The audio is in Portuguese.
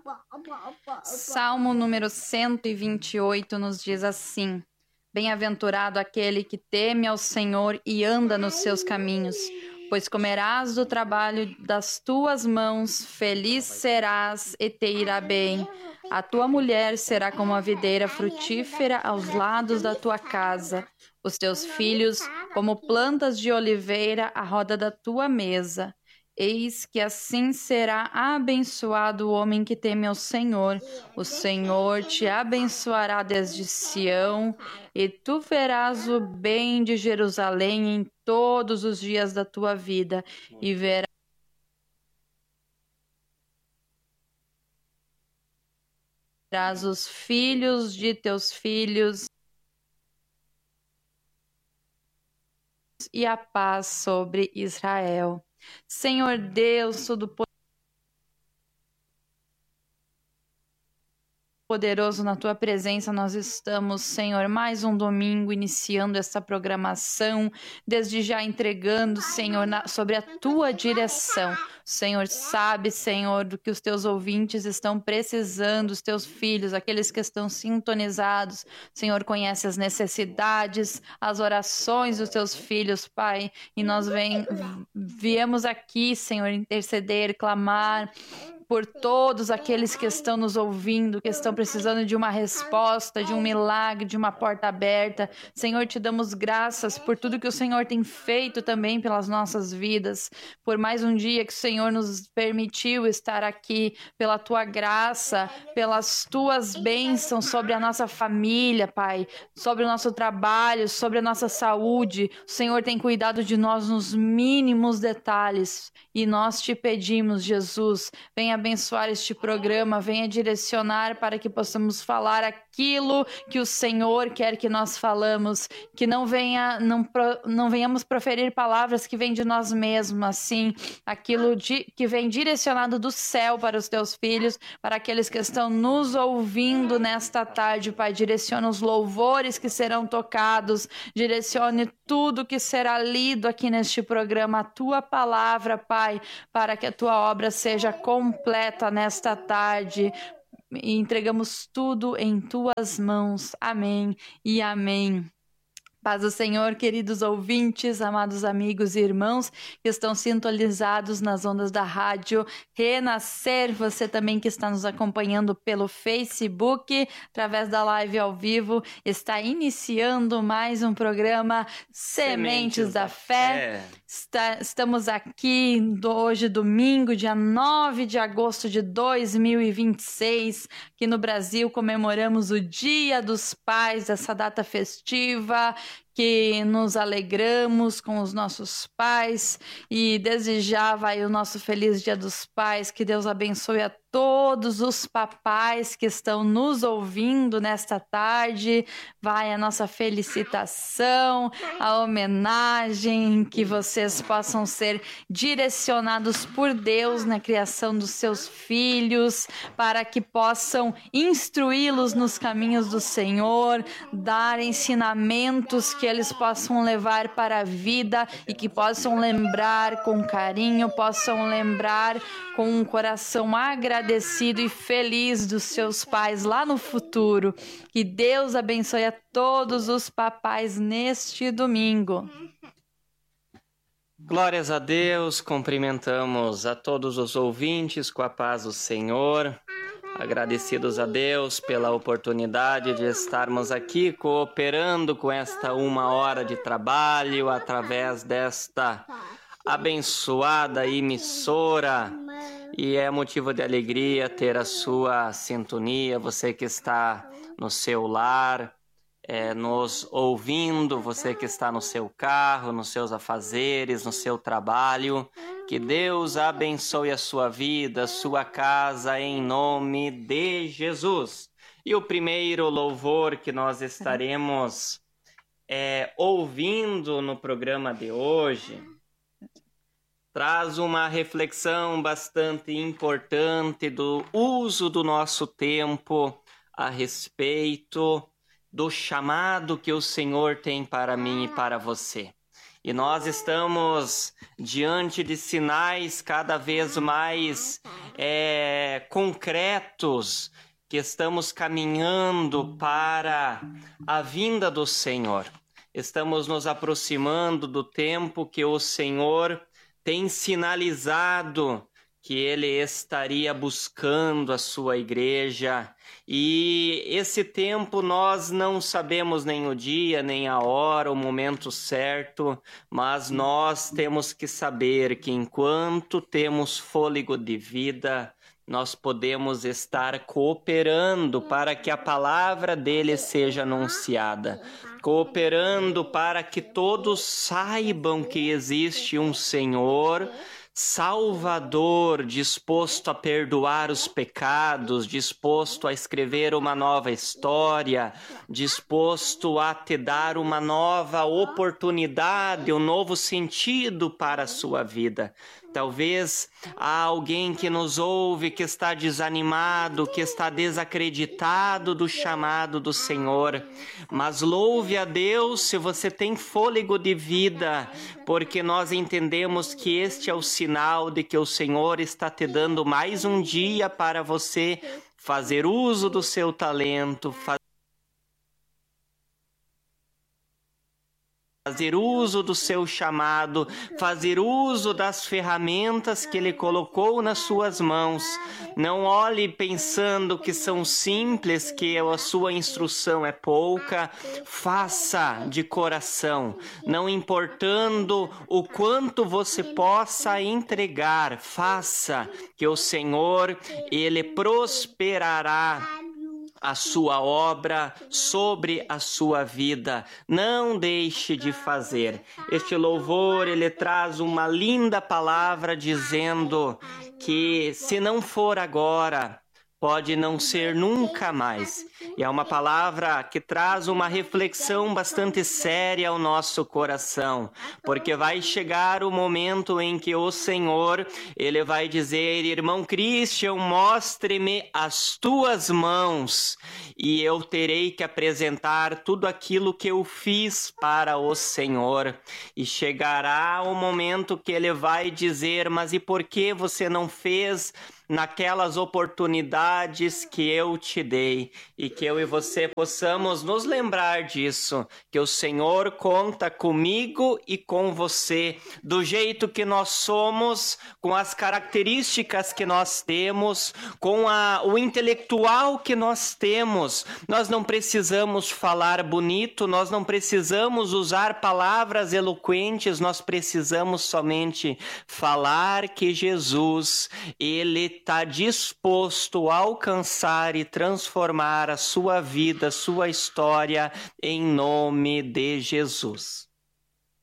Salmo número 128 nos diz assim: Bem-aventurado aquele que teme ao Senhor e anda nos seus caminhos, pois comerás do trabalho das tuas mãos, feliz serás e te irá bem. A tua mulher será como a videira frutífera aos lados da tua casa, os teus filhos como plantas de oliveira à roda da tua mesa. Eis que assim será abençoado o homem que teme ao Senhor. O Senhor te abençoará desde Sião, e tu verás o bem de Jerusalém em todos os dias da tua vida, e verás os filhos de teus filhos e a paz sobre Israel. Senhor Deus Todo-Poderoso, na tua presença nós estamos, Senhor, mais um domingo iniciando essa programação, desde já entregando, Senhor, sobre a tua direção. O Senhor sabe, Senhor, do que os teus ouvintes estão precisando, os teus filhos, aqueles que estão sintonizados. O Senhor conhece as necessidades, as orações dos teus filhos, Pai, e nós viemos aqui, Senhor, interceder, clamar por todos aqueles que estão nos ouvindo, que estão precisando de uma resposta, de um milagre, de uma porta aberta. Senhor, te damos graças por tudo que o Senhor tem feito também pelas nossas vidas, por mais um dia que o Senhor nos permitiu estar aqui, pela tua graça, pelas tuas bênçãos sobre a nossa família, Pai, sobre o nosso trabalho, sobre a nossa saúde. O Senhor tem cuidado de nós nos mínimos detalhes e nós te pedimos, Jesus, venha abençoar este programa, venha direcionar para que possamos falar aquilo que o Senhor quer que nós falamos, que não venhamos proferir palavras que vêm de nós mesmos, assim, aquilo que vem direcionado do céu para os teus filhos, para aqueles que estão nos ouvindo nesta tarde, Pai. Direciona os louvores que serão tocados, direcione tudo que será lido aqui neste programa, a tua palavra, Pai, para que a tua obra seja completa nesta tarde. E entregamos tudo em tuas mãos. Amém e amém. Paz do Senhor, queridos ouvintes, amados amigos e irmãos que estão sintonizados nas ondas da rádio Renascer, você também que está nos acompanhando pelo Facebook, através da live ao vivo, está iniciando mais um programa Sementes da Fé. Estamos aqui hoje, domingo, dia 9 de agosto de 2026, que no Brasil comemoramos o Dia dos Pais, essa data festiva, que nos alegramos com os nossos pais, e desde já vai o nosso feliz Dia dos Pais. Que Deus abençoe a todos os papais que estão nos ouvindo nesta tarde. Vai a nossa felicitação, a homenagem, que vocês possam ser direcionados por Deus na criação dos seus filhos, para que possam instruí-los nos caminhos do Senhor, dar ensinamentos que eles possam levar para a vida e que possam lembrar com carinho, possam lembrar com um coração agradecido e feliz dos seus pais lá no futuro. Que Deus abençoe a todos os papais neste domingo. Glórias a Deus, cumprimentamos a todos os ouvintes com a paz do Senhor. Agradecidos a Deus pela oportunidade de estarmos aqui cooperando com esta 1 hora de trabalho através desta abençoada emissora, e é motivo de alegria ter a sua sintonia, você que está no seu lar, nos ouvindo, você que está no seu carro, nos seus afazeres, no seu trabalho. Que Deus abençoe a sua vida, a sua casa, em nome de Jesus. E o primeiro louvor que nós estaremos ouvindo no programa de hoje traz uma reflexão bastante importante do uso do nosso tempo a respeito do chamado que o Senhor tem para mim e para você. E nós estamos diante de sinais cada vez mais concretos, que estamos caminhando para a vinda do Senhor. Estamos nos aproximando do tempo que o Senhor tem sinalizado que Ele estaria buscando a sua igreja. E esse tempo nós não sabemos nem o dia, nem a hora, o momento certo, mas nós temos que saber que enquanto temos fôlego de vida, nós podemos estar cooperando para que a palavra dele seja anunciada, cooperando para que todos saibam que existe um Senhor Salvador, disposto a perdoar os pecados, disposto a escrever uma nova história, disposto a te dar uma nova oportunidade, um novo sentido para a sua vida. Talvez há alguém que nos ouve, que está desanimado, que está desacreditado do chamado do Senhor. Mas louve a Deus se você tem fôlego de vida, porque nós entendemos que este é o sinal de que o Senhor está te dando mais um dia para você fazer uso do seu talento, fazer uso do seu chamado, fazer uso das ferramentas que Ele colocou nas suas mãos. Não olhe pensando que são simples, que a sua instrução é pouca. Faça de coração, não importando o quanto você possa entregar. Faça, que o Senhor, Ele prosperará a sua obra sobre a sua vida. Não deixe de fazer. Este louvor, ele traz uma linda palavra dizendo que se não for agora, pode não ser nunca mais. E é uma palavra que traz uma reflexão bastante séria ao nosso coração, porque vai chegar o momento em que o Senhor, Ele vai dizer: irmão Christian, mostre-me as tuas mãos, e eu terei que apresentar tudo aquilo que eu fiz para o Senhor. E chegará o momento que Ele vai dizer: mas e por que você não fez naquelas oportunidades que eu te dei? E que eu e você possamos nos lembrar disso, que o Senhor conta comigo e com você, do jeito que nós somos, com as características que nós temos, com o intelectual que nós temos. Nós não precisamos falar bonito, nós não precisamos usar palavras eloquentes, nós precisamos somente falar que Jesus, Ele está disposto a alcançar e transformar a sua vida, a sua história, em nome de Jesus.